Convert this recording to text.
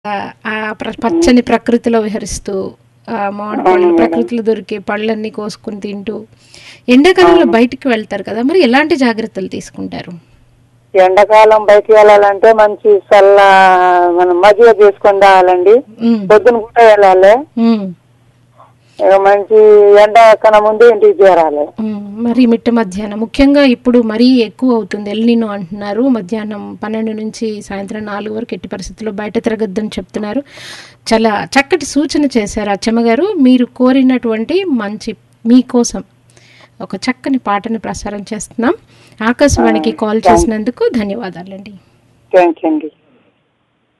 ఆ పచ్చని ప్రకృతిలో విహరిస్తూ మామిడి పళ్ళు అవును మేడం. ప్రకృతిలో దొరికే పళ్ళన్నీ కోసుకుని తింటూ ఎండాకాలంలో అవును. బయటికి వెళ్తారు కదా, మరి ఎలాంటి జాగ్రత్తలు తీసుకుంటారు? ఎండాకాలం బయటికి వెళ్ళాలంటే మంచి చల్ల మనం మజ్జిగ చేసుకొని తాగాలండి. ఉమ్, పొద్దున పూట వెళ్ళాలి. ఉమ్, ఇక మంచి ఎండ కన్నా ముందే ఇంటికి చేరాలి. మరి మిట్ట మధ్యాహ్నం ముఖ్యంగా ఇప్పుడు మరీ ఎక్కువ అవుతుంది, ఎల్నినో అంటున్నారు. మధ్యాహ్నం 12 నుంచి సాయంత్రం 4 వరకు ఎట్టి పరిస్థితుల్లో బయట తిరగద్దని చెప్తున్నారు. చాలా చక్కటి సూచన చేశారు అచ్చమ్మ గారు. మీరు కోరినటువంటి మంచి మీకోసం ఒక చక్కని పాటను ప్రసారం చేస్తున్నాం. ఆకాశవాణికి కాల్ థ్యాంక్ చేసినందుకు ధన్యవాదాలండి. థ్యాంక్ యూ అండి.